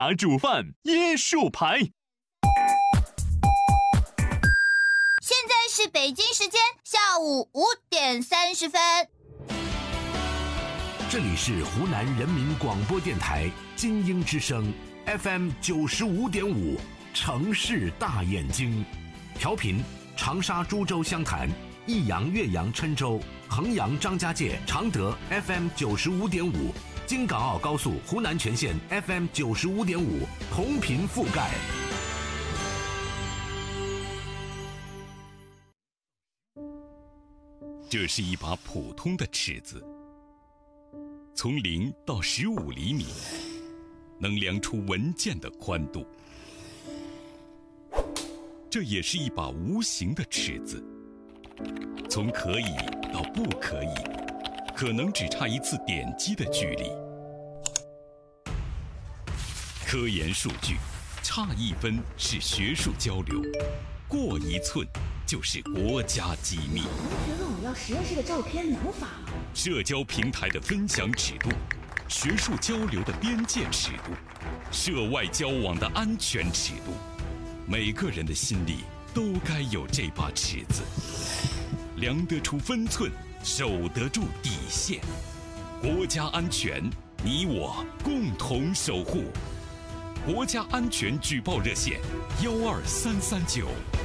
煮饭椰树牌。 现在是北京时间下午5点30分。 这里是湖南人民广播电台金鹰之声 FM 95.5城市大眼睛，调频长沙、株洲、湘潭、益阳、岳阳、郴州、衡阳、张家界、常德 FM 95.5，京港澳高速湖南全线 FM 95.5，同频覆盖。 这是一把普通的尺子，从0到15厘米，能量出文件的宽度。这也是一把无形的尺子，从可以到不可以，可能只差一次点击的距离。科研数据，差1分是学术交流，过1寸就是国家机密。 同学问我要实验室的照片，能发吗？ 社交平台的分享尺度，学术交流的边界尺度，涉外交往的安全尺度，每个人的心里都该有这把尺子，量得出分寸，守得住底线。国家安全，你我共同守护。国家安全举报热线：12339。